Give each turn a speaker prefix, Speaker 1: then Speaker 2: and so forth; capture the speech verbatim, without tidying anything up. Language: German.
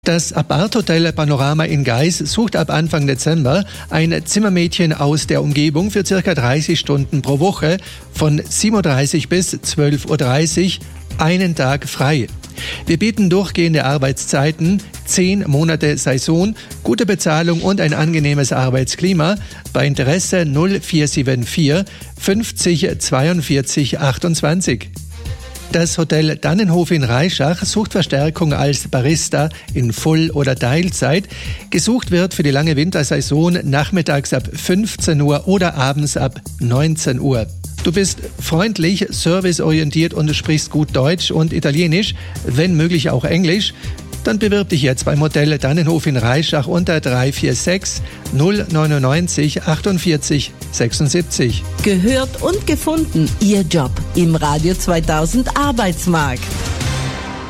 Speaker 1: Das Apart-Hotel Panorama in Geis sucht ab Anfang Dezember ein Zimmermädchen aus der Umgebung für ca. dreißig Stunden pro Woche von sieben Uhr dreißig bis zwölf Uhr dreißig, einen Tag frei. Wir bieten durchgehende Arbeitszeiten, zehn Monate Saison, gute Bezahlung und ein angenehmes Arbeitsklima. Bei Interesse null vier sieben vier fünfzig zweiundvierzig achtundzwanzig. Das Hotel Dannenhof in Reischach sucht Verstärkung als Barista in Voll- oder Teilzeit. Gesucht wird für die lange Wintersaison nachmittags ab fünfzehn Uhr oder abends ab neunzehn Uhr. Du bist freundlich, serviceorientiert und sprichst gut Deutsch und Italienisch, wenn möglich auch Englisch. Dann bewirb dich jetzt beim Hotel Dannenhof in Reischach unter drei vier sechs null neun neun achtundvierzig sechsundsiebzig.
Speaker 2: Gehört und gefunden, Ihr Job im Radio zweitausend Arbeitsmarkt.